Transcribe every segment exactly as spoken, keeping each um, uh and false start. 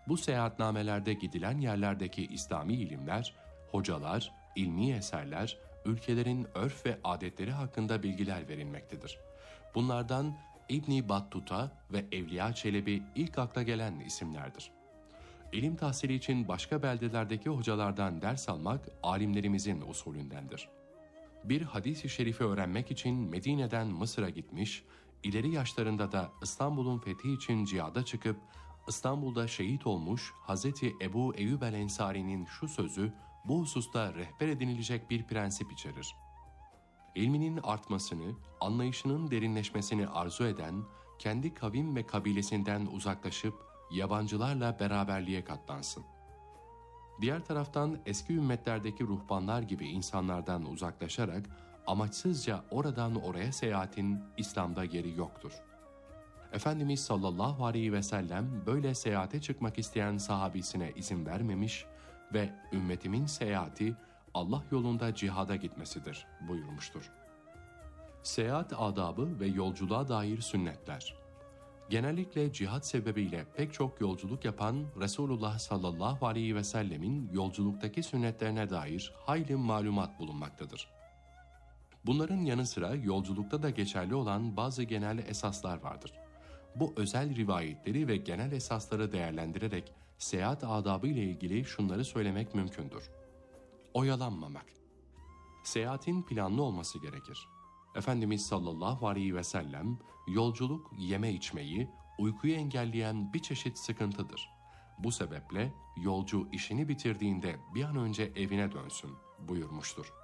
Bu seyahatnamelerde gidilen yerlerdeki İslami ilimler, hocalar, ilmi eserler, ülkelerin örf ve adetleri hakkında bilgiler verilmektedir. Bunlardan İbn Battuta ve Evliya Çelebi ilk akla gelen isimlerdir. İlim tahsili için başka beldelerdeki hocalardan ders almak alimlerimizin usulündendir. Bir hadis-i şerifi öğrenmek için Medine'den Mısır'a gitmiş, ileri yaşlarında da İstanbul'un fethi için cihada çıkıp İstanbul'da şehit olmuş Hazreti Ebu Eyyub el-Ensari'nin şu sözü bu hususta rehber edinilecek bir prensip içerir. İlminin artmasını, anlayışının derinleşmesini arzu eden, kendi kavim ve kabilesinden uzaklaşıp yabancılarla beraberliğe katlansın. Diğer taraftan eski ümmetlerdeki ruhbanlar gibi insanlardan uzaklaşarak amaçsızca oradan oraya seyahatin İslam'da yeri yoktur. Efendimiz sallallahu aleyhi ve sellem böyle seyahate çıkmak isteyen sahabisine izin vermemiş ve ümmetimin seyahati Allah yolunda cihada gitmesidir buyurmuştur. Seyahat adabı ve yolculuğa dair sünnetler. Genellikle cihat sebebiyle pek çok yolculuk yapan Resulullah sallallahu aleyhi ve sellemin yolculuktaki sünnetlerine dair hayli malumat bulunmaktadır. Bunların yanı sıra yolculukta da geçerli olan bazı genel esaslar vardır. Bu özel rivayetleri ve genel esasları değerlendirerek seyahat adabı ile ilgili şunları söylemek mümkündür. Oyalanmamak. Seyahatin planlı olması gerekir. Efendimiz sallallahu aleyhi ve sellem yolculuk yeme içmeyi, uykuyu engelleyen bir çeşit sıkıntıdır. Bu sebeple yolcu işini bitirdiğinde bir an önce evine dönsün buyurmuştur.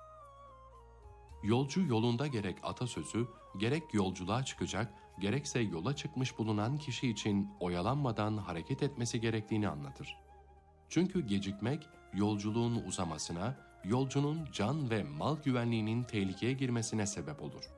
Yolcu yolunda gerek atasözü, gerek yolculuğa çıkacak, gerekse yola çıkmış bulunan kişi için oyalanmadan hareket etmesi gerektiğini anlatır. Çünkü gecikmek yolculuğun uzamasına, yolcunun can ve mal güvenliğinin tehlikeye girmesine sebep olur.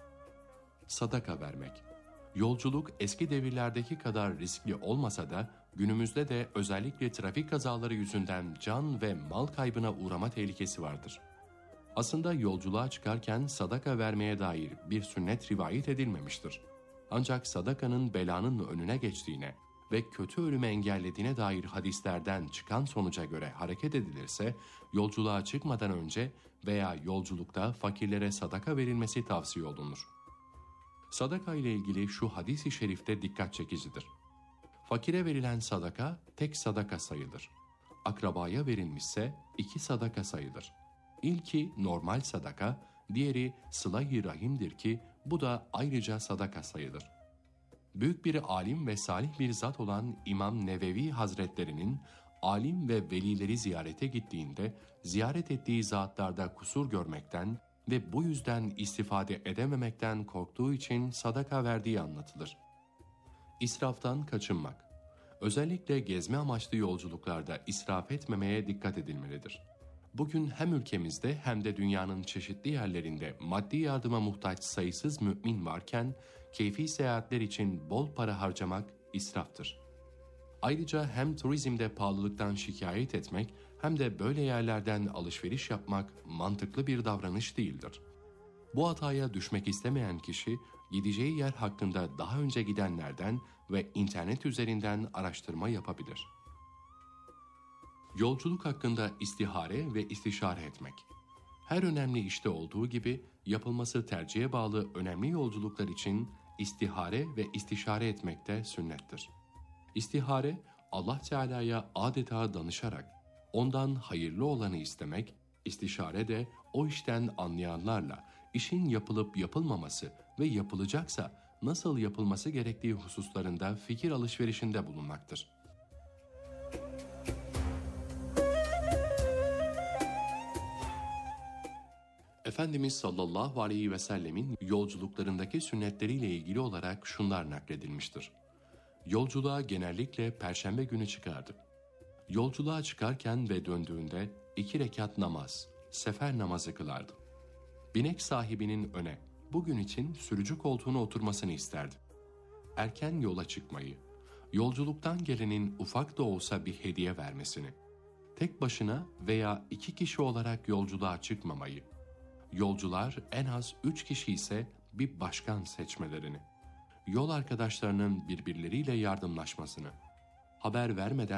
Sadaka vermek. Yolculuk eski devirlerdeki kadar riskli olmasa da günümüzde de özellikle trafik kazaları yüzünden can ve mal kaybına uğrama tehlikesi vardır. Aslında yolculuğa çıkarken sadaka vermeye dair bir sünnet rivayet edilmemiştir. Ancak sadakanın belanın önüne geçtiğine ve kötü ölümü engellediğine dair hadislerden çıkan sonuca göre hareket edilirse, yolculuğa çıkmadan önce veya yolculukta fakirlere sadaka verilmesi tavsiye olunur. Sadaka ile ilgili şu hadis-i şerifte dikkat çekicidir. Fakire verilen sadaka tek sadaka sayılır. Akrabaya verilmişse iki sadaka sayılır. İlki normal sadaka, diğeri sıla-i rahimdir ki bu da ayrıca sadaka sayılır. Büyük bir alim ve salih bir zat olan İmam Nevevi Hazretlerinin alim ve velileri ziyarete gittiğinde ziyaret ettiği zatlarda kusur görmekten ve bu yüzden istifade edememekten korktuğu için sadaka verdiği anlatılır. İsraftan kaçınmak. Özellikle gezme amaçlı yolculuklarda israf etmemeye dikkat edilmelidir. Bugün hem ülkemizde hem de dünyanın çeşitli yerlerinde maddi yardıma muhtaç sayısız mümin varken keyfi seyahatler için bol para harcamak israftır. Ayrıca hem turizmde pahalılıktan şikayet etmek hem de böyle yerlerden alışveriş yapmak mantıklı bir davranış değildir. Bu hataya düşmek istemeyen kişi gideceği yer hakkında daha önce gidenlerden ve internet üzerinden araştırma yapabilir. Yolculuk hakkında istihare ve istişare etmek. Her önemli işte olduğu gibi yapılması tercihe bağlı önemli yolculuklar için istihare ve istişare etmek de sünnettir. İstihare, Allah Teala'ya adeta danışarak ondan hayırlı olanı istemek, istişare de o işten anlayanlarla işin yapılıp yapılmaması ve yapılacaksa nasıl yapılması gerektiği hususlarında fikir alışverişinde bulunmaktır. Efendimiz sallallahu aleyhi ve sellemin yolculuklarındaki sünnetleriyle ilgili olarak şunlar nakledilmiştir. Yolculuğa genellikle perşembe günü çıkardı. Yolculuğa çıkarken ve döndüğünde iki rekat namaz, sefer namazı kılardı. Binek sahibinin öne, bugün için sürücü koltuğuna oturmasını isterdi. Erken yola çıkmayı, yolculuktan gelenin ufak da olsa bir hediye vermesini, tek başına veya iki kişi olarak yolculuğa çıkmamayı, yolcular en az üç kişi ise bir başkan seçmelerini, yol arkadaşlarının birbirleriyle yardımlaşmasını, haber vermeden